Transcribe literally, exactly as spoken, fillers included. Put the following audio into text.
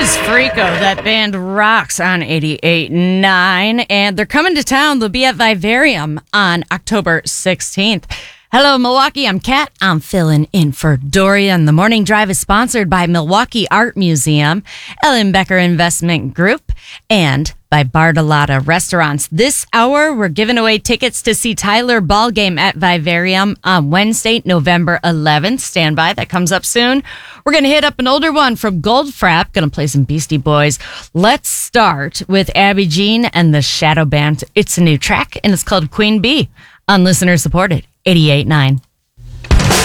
is Freako. That band rocks on eighty-eight point nine, and they're coming to town. They'll be at Vivarium on October sixteenth. Hello, Milwaukee. I'm Kat. I'm filling in for Dorian. The Morning Drive is sponsored by Milwaukee Art Museum, Ellen Becker Investment Group, and by Bartolotta Restaurants. This hour, we're giving away tickets to see Tyler Ballgame at Vivarium on Wednesday, November eleventh. Stand by. That comes up soon. We're going to hit up an older one from Goldfrapp. Going to play some Beastie Boys. Let's start with Abby Jean and the Shadow Band. It's a new track, and it's called Queen Bee on listener-supported eighty-eight point nine.